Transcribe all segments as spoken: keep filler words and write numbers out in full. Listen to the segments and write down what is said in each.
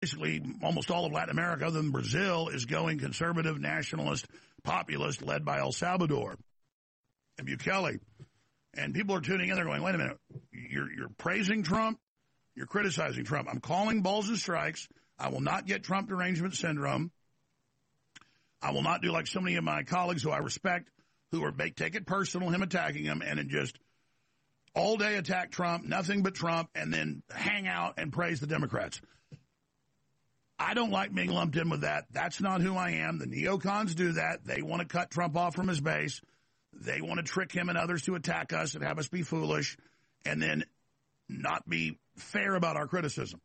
basically almost all of Latin America, other than Brazil, is going conservative, nationalist, populist, led by El Salvador and Bukele. And people are tuning in. They're going, wait a minute, you're, you're praising Trump? You're criticizing Trump. I'm calling balls and strikes. I will not get Trump derangement syndrome. I will not do like so many of my colleagues who I respect, who are make, take it personal, him attacking him, and then just all day attack Trump, nothing but Trump, and then hang out and praise the Democrats. I don't like being lumped in with that. That's not who I am. The neocons do that. They want to cut Trump off from his base. They want to trick him and others to attack us and have us be foolish and then not be fair about our criticism.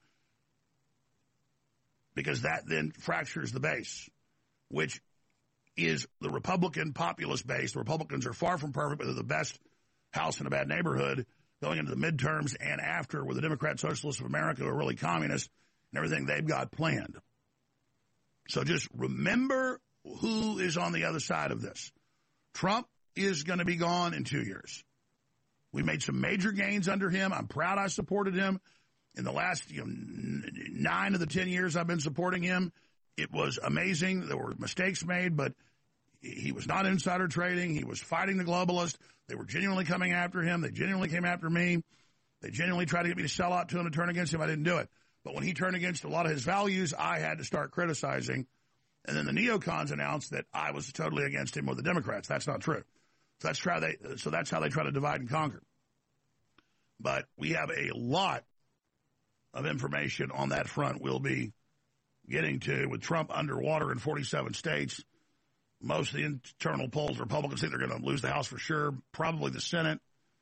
Because that then fractures the base, which is the Republican populist base. The Republicans are far from perfect, but they're the best house in a bad neighborhood going into the midterms and after, with the Democrat Socialists of America who are really communists and everything they've got planned. So just remember who is on the other side of this. Trump is going to be gone in two years. We made some major gains under him. I'm proud I supported him. In the last you know, nine of the ten years I've been supporting him, it was amazing. There were mistakes made, but he was not insider trading. He was fighting the globalists. They were genuinely coming after him. They genuinely came after me. They genuinely tried to get me to sell out to him and turn against him. I didn't do it. But when he turned against a lot of his values, I had to start criticizing. And then the neocons announced that I was totally against him with the Democrats. That's not true. So that's try they. So that's how they try to divide and conquer. But we have a lot of information on that front we'll be getting to, with Trump underwater in forty-seven states. Most of the internal polls, Republicans think they're going to lose the House for sure, probably the Senate.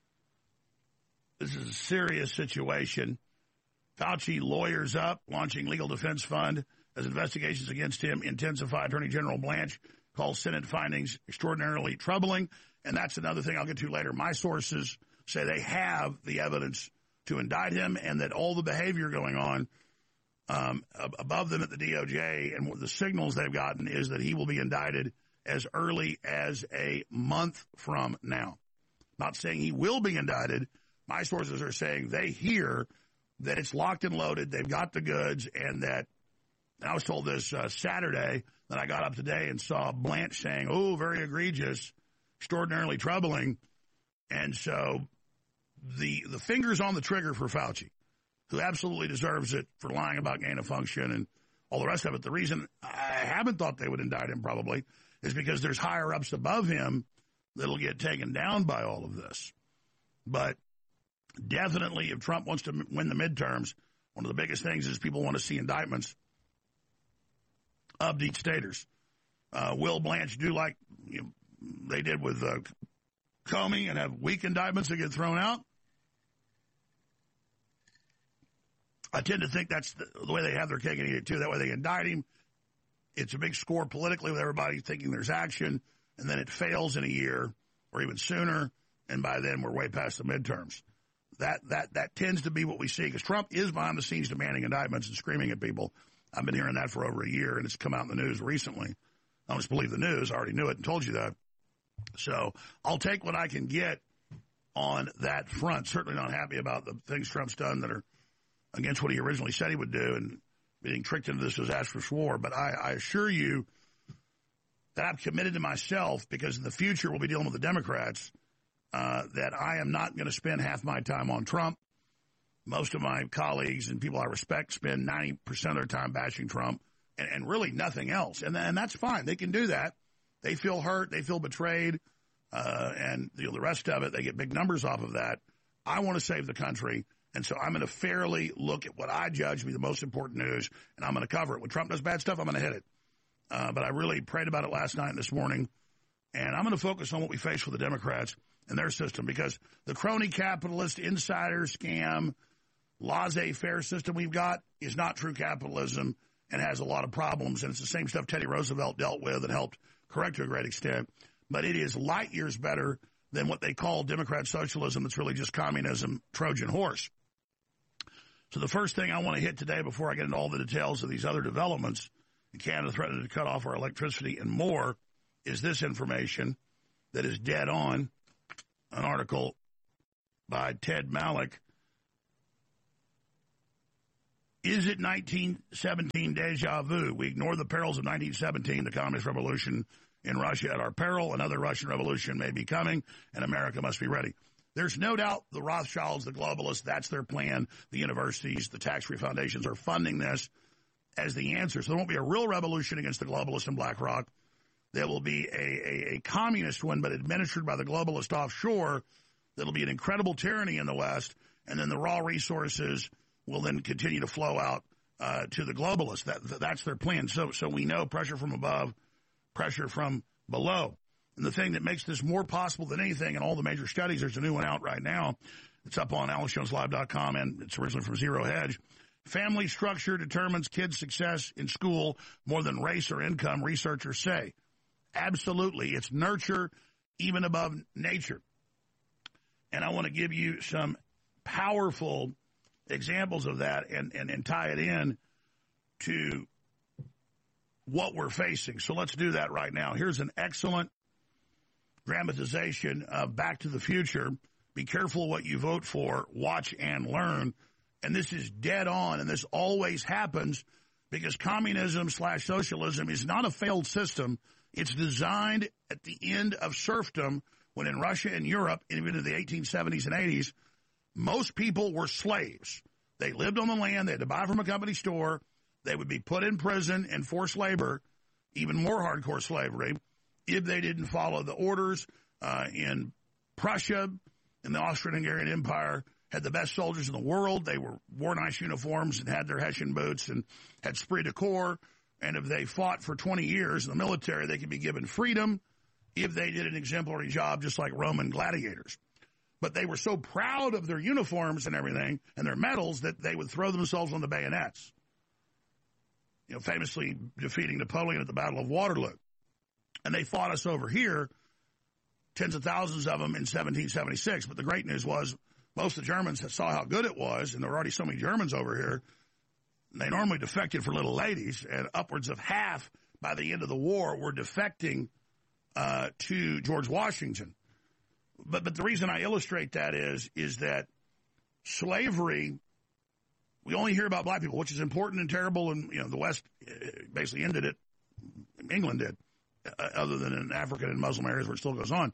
This is a serious situation. Fauci lawyers up, launching legal defense fund as investigations against him intensify. Attorney General Blanche calls Senate findings extraordinarily troubling. And that's another thing I'll get to later. My sources say they have the evidence to indict him, and that all the behavior going on um, above them at the D O J and the signals they've gotten is that he will be indicted as early as a month from now. Not saying he will be indicted. My sources are saying they hear that it's locked and loaded, they've got the goods, and that, and I was told this uh, Saturday, that I got up today and saw Blanche saying, oh, very egregious, extraordinarily troubling. And so the the finger's on the trigger for Fauci, who absolutely deserves it for lying about gain of function and all the rest of it. The reason I haven't thought they would indict him probably is because there's higher-ups above him that'll get taken down by all of this. But definitely, if Trump wants to win the midterms, one of the biggest things is people want to see indictments of deep staters. Uh, will Blanche do like you know, they did with uh, Comey and have weak indictments that get thrown out? I tend to think that's the, the way they have their cake and eat it, too. That way they indict him. It's a big score politically with everybody thinking there's action, and then it fails in a year or even sooner, and by then we're way past the midterms. That that that tends to be what we see, because Trump is behind the scenes demanding indictments and screaming at people. I've been hearing that for over a year, and it's come out in the news recently. I don't just believe the news. I already knew it and told you that. So I'll take what I can get on that front. Certainly not happy about the things Trump's done that are against what he originally said he would do, and being tricked into this disastrous war. But I, I assure you that I'm committed to myself, because in the future we'll be dealing with the Democrats, uh, that I am not going to spend half my time on Trump. Most of my colleagues and people I respect spend ninety percent of their time bashing Trump and, and really nothing else. And, and that's fine. They can do that. They feel hurt. They feel betrayed. Uh, and you know, the rest of it, they get big numbers off of that. I want to save the country. And so I'm going to fairly look at what I judge to be the most important news, and I'm going to cover it. When Trump does bad stuff, I'm going to hit it. Uh, but I really prayed about it last night and this morning, and I'm going to focus on what we face with the Democrats and their system, because the crony capitalist, insider scam, laissez-faire system we've got is not true capitalism and has a lot of problems, and it's the same stuff Teddy Roosevelt dealt with and helped correct to a great extent. But it is light years better than what they call Democrat socialism. That's really just communism, Trojan horse. So the first thing I want to hit today, before I get into all the details of these other developments, and Canada threatening to cut off our electricity and more, is this information that is dead on. An article by Ted Malloch Is it nineteen seventeen deja vu? We ignore the perils of nineteen seventeen, the communist revolution in Russia at our peril. Another Russian revolution may be coming, and America must be ready. There's no doubt the Rothschilds, the globalists, that's their plan. The universities, the tax-free foundations are funding this as the answer. So there won't be a real revolution against the globalists and BlackRock. There will be a, a, a communist one, but administered by the globalist offshore. That'll be an incredible tyranny in the West, and then the raw resources will then continue to flow out uh, to the globalists. That, that's their plan. So, so we know pressure from above, pressure from below. And the thing that makes this more possible than anything in all the major studies, there's a new one out right now. It's up on alex jones live dot com, and it's originally from Zero Hedge. Family structure determines kids' success in school more than race or income, researchers say. Absolutely. It's nurture even above nature. And I want to give you some powerful examples of that and, and, and tie it in to what we're facing. So let's do that right now. Here's an excellent dramatization of Back to the Future. Be careful what you vote for. Watch and learn. And this is dead on, and this always happens because communism slash socialism is not a failed system. It's designed at the end of serfdom when in Russia and Europe, even in the eighteen seventies and eighties, most people were slaves. They lived on the land. They had to buy from a company store. They would be put in prison and forced labor, even more hardcore slavery, if they didn't follow the orders. Uh, in Prussia, in the Austrian-Hungarian Empire, had the best soldiers in the world. They were wore nice uniforms and had their Hessian boots and had esprit de corps. And if they fought for twenty years in the military, they could be given freedom if they did an exemplary job, just like Roman gladiators. But they were so proud of their uniforms and everything and their medals that they would throw themselves on the bayonets. You know, famously defeating Napoleon at the Battle of Waterloo. And they fought us over here, tens of thousands of them in seventeen seventy-six. But the great news was most of the Germans saw how good it was, and there were already so many Germans over here. They normally defected for little ladies, and upwards of half by the end of the war were defecting uh, to George Washington. But but the reason I illustrate that is is that slavery, we only hear about black people, which is important and terrible, and you know the West basically ended it. England did, uh, other than in African and Muslim areas where it still goes on.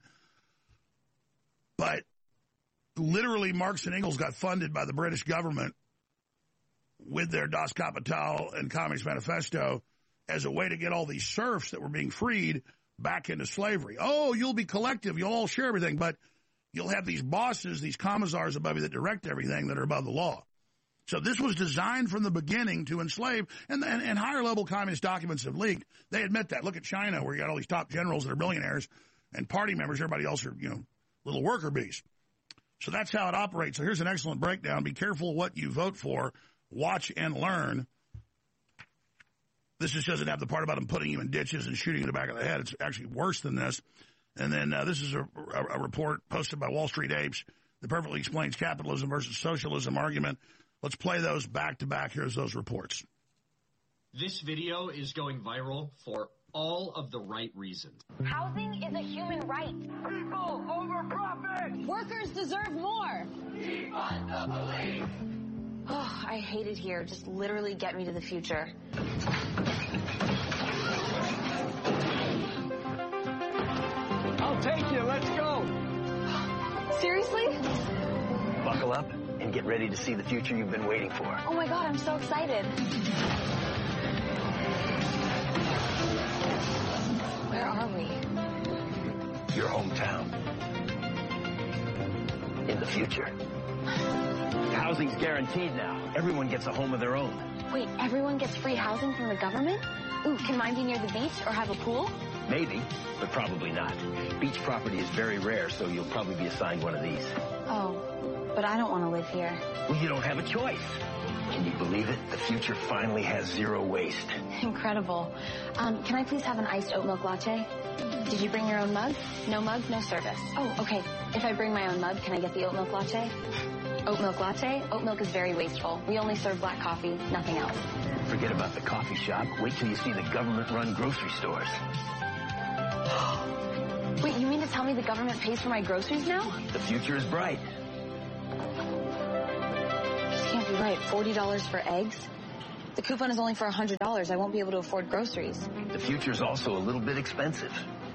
But literally, Marx and Engels got funded by the British government with their Das Kapital and Communist Manifesto as a way to get all these serfs that were being freed back into slavery. Oh, you'll be collective. You'll all share everything, but you'll have these bosses, these commissars above you that direct everything that are above the law. So this was designed from the beginning to enslave, and, and, and higher-level communist documents have leaked. They admit that. Look at China, where you got all these top generals that are billionaires and party members. Everybody else are, you know, little worker bees. So that's how it operates. So here's an excellent breakdown. Be careful what you vote for. Watch and learn. This just doesn't have the part about them putting you in ditches and shooting you in the back of the head. It's actually worse than this. And then uh, this is a, a, a report posted by Wall Street Apes that perfectly explains capitalism versus socialism argument. Let's play those back to back. Here's those reports. This video is going viral for all of the right reasons. Housing is a human right. People over profit. Workers deserve more. Defund the police. Oh, I hate it here. Just literally get me to the future. I'll take you. Let's go. Seriously? Buckle up and get ready to see the future you've been waiting for. Oh my God, I'm so excited. Where are we? Your hometown. In the future. Housing's guaranteed now. Everyone gets a home of their own. Wait, everyone gets free housing from the government? Ooh, can mine be near the beach or have a pool? Maybe, but probably not. Beach property is very rare, so you'll probably be assigned one of these. Oh, but I don't want to live here. Well, you don't have a choice. Can you believe it? The future finally has zero waste. Incredible. Um, can I please have an iced oat milk latte? Did you bring your own mug? No mug, no service. Oh, okay. If I bring my own mug, can I get the oat milk latte? Oat milk latte? Oat milk is very wasteful. We only serve black coffee, nothing else. Forget about the coffee shop. Wait till you see the government-run grocery stores. Wait, you mean to tell me the government pays for my groceries now? The future is bright. This can't be right. forty dollars for eggs, The coupon is only for one hundred dollars. I won't be able to afford groceries. The future's also a little bit expensive.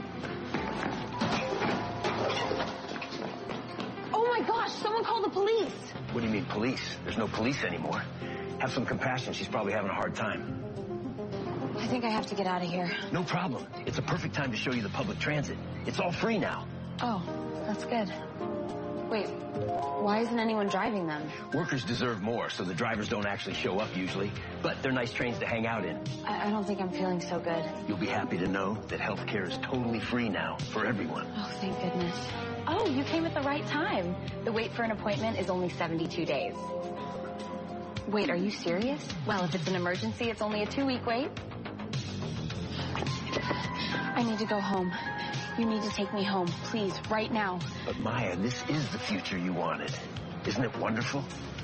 Oh my gosh, someone called the police. What do you mean, police? There's no police anymore. Have some compassion. She's probably having a hard time. I think I have to get out of here. No problem. It's a perfect time to show you the public transit. It's all free now. Oh, that's good. Wait, why isn't anyone driving them? Workers deserve more, so the drivers don't actually show up usually. But they're nice trains to hang out in. I, I don't think I'm feeling so good. You'll be happy to know that healthcare is totally free now for everyone. Oh, thank goodness. Oh, you came at the right time. The wait for an appointment is only seventy-two days. Wait, are you serious? Well, if it's an emergency, it's only a two-week wait. I need to go home. You need to take me home, please, right now. But Maya, this is the future you wanted. Isn't it wonderful?